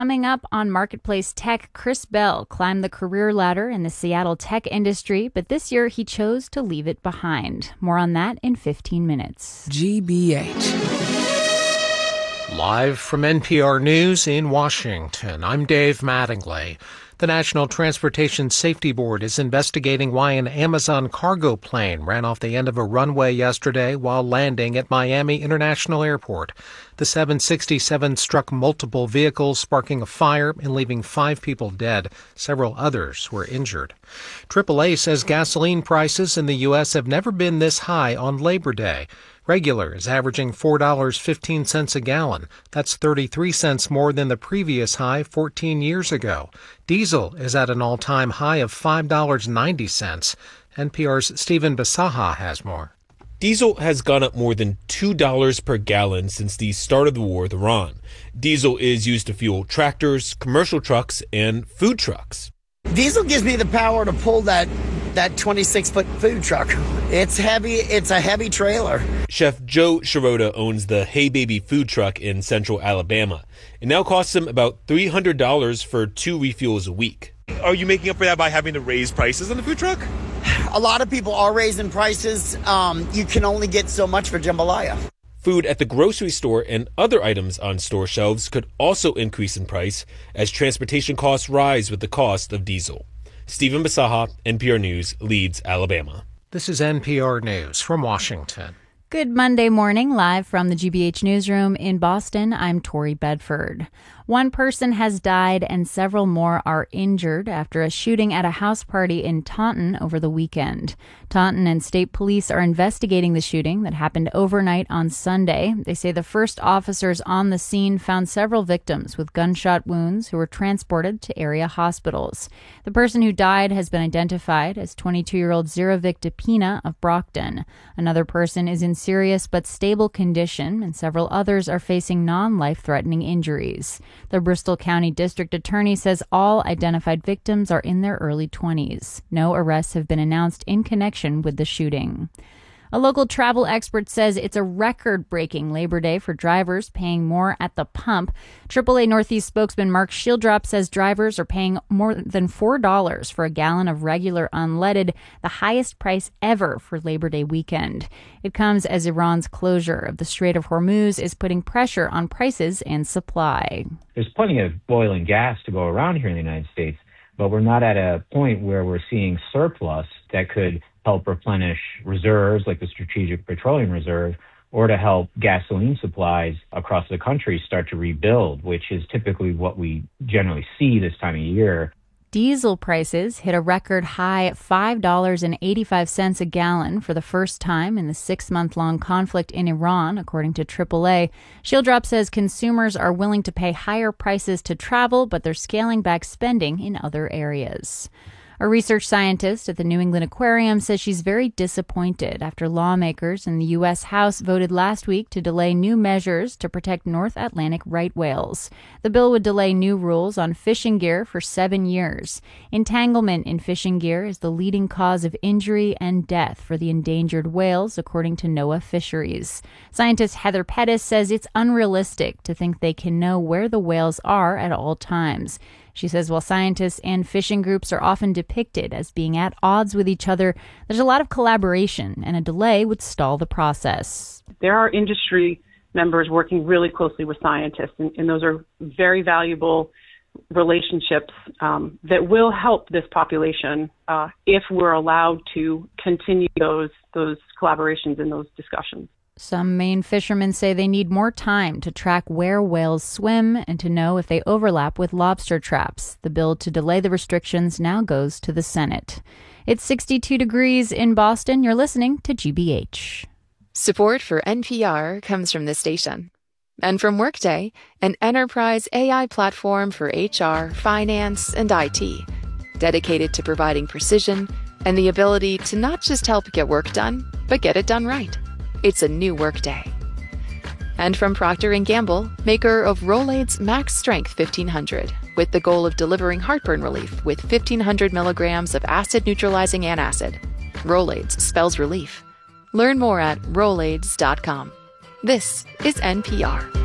Coming up on Marketplace Tech, Chris Bell climbed the career ladder in the Seattle tech industry, but this year he chose to leave it behind. More on that in 15 minutes. GBH. Live from NPR News in Washington, I'm Dave Mattingly. The National Transportation Safety Board is investigating why an Amazon cargo plane ran off the end of a runway yesterday while landing at Miami International Airport. The 767 struck multiple vehicles, sparking a fire and leaving 5 people dead. Several others were injured. AAA says gasoline prices in the U.S. have never been this high on Labor Day. Regular is averaging $4.15 a gallon. That's 33 cents more than the previous high 14 years ago. Diesel is at an all-time high of $5.90. NPR's Stephen Bisaha has more. Diesel has gone up more than $2 per gallon since the start of the war with Iran. Diesel is used to fuel tractors, commercial trucks, and food trucks. Diesel gives me the power to pull that 26-foot food truck. It's heavy. It's a heavy trailer. Chef Joe Shirota owns the Hey Baby food truck in central Alabama. It now costs him about $300 for 2 refuels a week. Are you making up for that by having to raise prices on the food truck? A lot of people are raising prices. You can only get so much for jambalaya. Food at the grocery store and other items on store shelves could also increase in price as transportation costs rise with the cost of diesel. Stephen Bisaha, NPR News, Leeds, Alabama. This is NPR News from Washington. Good Monday morning, live from the GBH Newsroom in Boston. I'm Tori Bedford. One person has died and several more are injured after a shooting at a house party in Taunton over the weekend. Taunton and state police are investigating the shooting that happened overnight on Sunday. They say the first officers on the scene found several victims with gunshot wounds who were transported to area hospitals. The person who died has been identified as 22-year-old Ziravic Depina of Brockton. Another person is in serious but stable condition, and several others are facing non-life-threatening injuries. The Bristol County District Attorney says all identified victims are in their early 20s. No arrests have been announced in connection with the shooting. A local travel expert says it's a record-breaking Labor Day for drivers paying more at the pump. AAA Northeast spokesman Mark Shieldrop says drivers are paying more than $4 for a gallon of regular unleaded, the highest price ever for Labor Day weekend. It comes as Iran's closure of the Strait of Hormuz is putting pressure on prices and supply. There's plenty of oil and gas to go around here in the United States, but we're not at a point where we're seeing surplus that could help replenish reserves like the Strategic Petroleum Reserve, or to help gasoline supplies across the country start to rebuild, which is typically what we generally see this time of year. Diesel prices hit a record high $5.85 a gallon for the first time in the 6-month-long conflict in Iran, according to AAA. Shieldrop says consumers are willing to pay higher prices to travel, but they're scaling back spending in other areas. A research scientist at the New England Aquarium says she's very disappointed after lawmakers in the U.S. House voted last week to delay new measures to protect North Atlantic right whales. The bill would delay new rules on fishing gear for 7 years. Entanglement in fishing gear is the leading cause of injury and death for the endangered whales, according to NOAA Fisheries. Scientist Heather Pettis says it's unrealistic to think they can know where the whales are at all times. She says while scientists and fishing groups are often depicted as being at odds with each other, there's a lot of collaboration, and a delay would stall the process. There are industry members working really closely with scientists, and those are very valuable relationships that will help this population if we're allowed to continue those collaborations and those discussions. Some Maine fishermen say they need more time to track where whales swim and to know if they overlap with lobster traps. The bill to delay the restrictions now goes to the Senate. It's 62 degrees in Boston. You're listening to GBH. Support for NPR comes from this station. And from Workday, an enterprise AI platform for HR, finance, and IT. Dedicated to providing precision and the ability to not just help get work done, but get it done right. It's a new Workday. And from Procter & Gamble, maker of Rolaids Max Strength 1500, with the goal of delivering heartburn relief with 1,500 milligrams of acid-neutralizing antacid. Rolaids spells relief. Learn more at Rolaids.com. This is NPR.